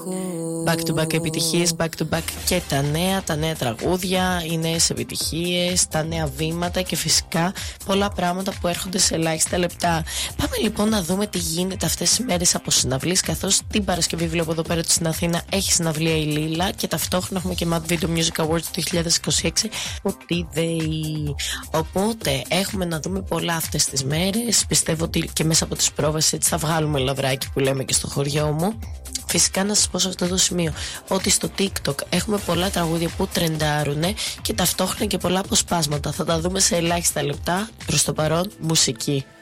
Back to back επιτυχίες, back to back και τα νέα τραγούδια, οι νέες επιτυχίες, τα νέα βήματα και φυσικά πολλά πράγματα που έρχονται σε ελάχιστα λεπτά. Πάμε λοιπόν να δούμε τι γίνεται αυτές τις μέρες από συναυλίες, καθώς την Παρασκευή βλέπω εδώ πέρα στην Αθήνα έχει συναυλία η Λίλα και ταυτόχρονα έχουμε και Mad Video Music Awards του 2026 ότι οπότε έχουμε να δούμε πολλά αυτές τις μέρες. Πιστεύω ότι και μέσα από τις πρόβες έτσι θα βγάλουμε λαβράκι που λέμε και στο χωριό μου. Φυσικά να σας πω σε αυτό το σημείο ότι στο TikTok έχουμε πολλά τραγούδια που τρεντάρουνε και ταυτόχρονα και πολλά αποσπάσματα. Θα τα δούμε σε ελάχιστα λεπτά. Προς το παρόν μουσική.